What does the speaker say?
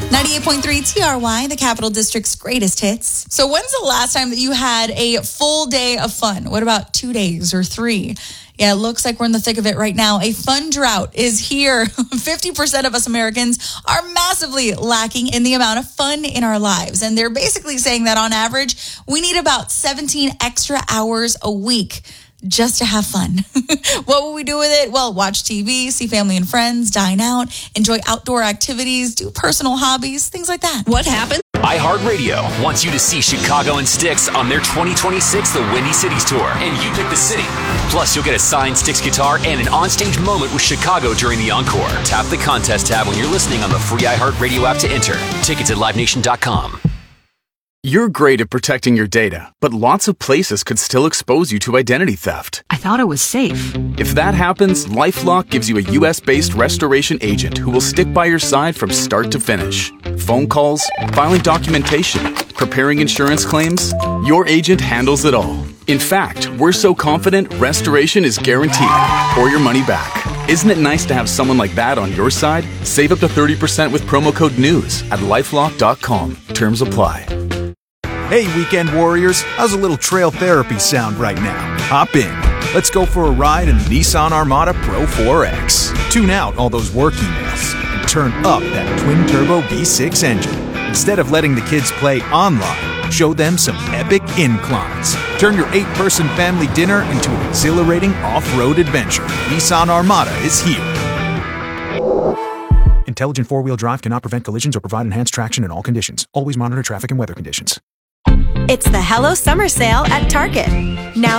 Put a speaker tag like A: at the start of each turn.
A: 98.3 TRY, the Capital District's greatest hits. So when's the last time that you had a full day of fun? What about 2 days or 3? Yeah, it looks like we're in the thick of it right now. A fun drought is here. 50% of us Americans are massively lacking in the amount of fun in our lives. And they're basically saying that on average, we need about 17 extra hours a week just to have fun. What will we do with it? Well, watch TV, see family and friends, dine out, enjoy outdoor activities, do personal hobbies, things like that.
B: What happened?
C: iHeartRadio wants you to see Chicago and Styx on their 2026 The Windy Cities Tour, and you pick the city. Plus, you'll get a signed Styx guitar and an onstage moment with Chicago during the encore. Tap the contest tab when you're listening on the free iHeartRadio app to enter. Tickets at LiveNation.com.
D: You're great at protecting your data, but lots of places could still expose you to identity theft.
B: I thought it was safe.
D: If that happens, LifeLock gives you a U.S.-based restoration agent who will stick by your side from start to finish. Phone calls, filing documentation, preparing insurance claims, your agent handles it all. In fact, we're so confident restoration is guaranteed or your money back. Isn't it nice to have someone like that on your side? Save up to 30% with promo code NEWS at LifeLock.com. Terms apply.
E: Hey, weekend warriors, how's a little trail therapy sound right now? Hop in. Let's go for a ride in the Nissan Armada Pro 4X. Tune out all those work emails and turn up that twin-turbo V6 engine. Instead of letting the kids play online, show them some epic inclines. Turn your 8-person family dinner into an exhilarating off-road adventure. Nissan Armada is here. Intelligent four-wheel drive cannot prevent collisions or provide enhanced traction in all conditions. Always monitor traffic and weather conditions.
F: It's the Hello Summer Sale at Target. Now